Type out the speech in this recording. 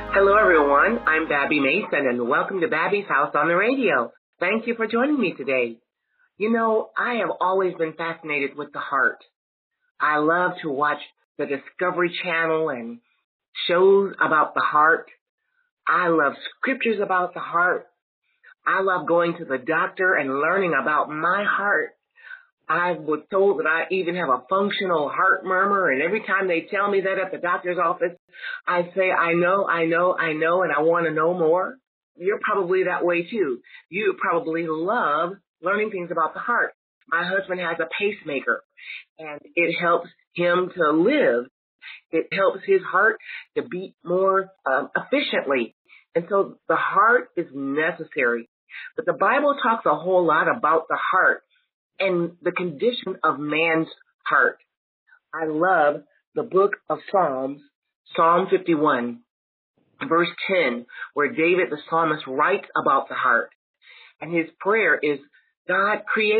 Hello, everyone. I'm Babby Mason, and welcome to Babby's House on the Radio. Thank you for joining me today. You know, I have always been fascinated with the heart. I love to watch the Discovery Channel and shows about the heart. I love scriptures about the heart. I love going to the doctor and learning about my heart. I was told that I even have a functional heart murmur, and every time they tell me that at the doctor's office, I say, I know, and I want to know more. You're probably that way too. You probably love learning things about the heart. My husband has a pacemaker, and it helps him to live. It helps his heart to beat more efficiently. And so the heart is necessary. But the Bible talks a whole lot about the heart and the condition of man's heart. I love the book of Psalms, Psalm 51, verse 10, where David the psalmist writes about the heart. And his prayer is, God, create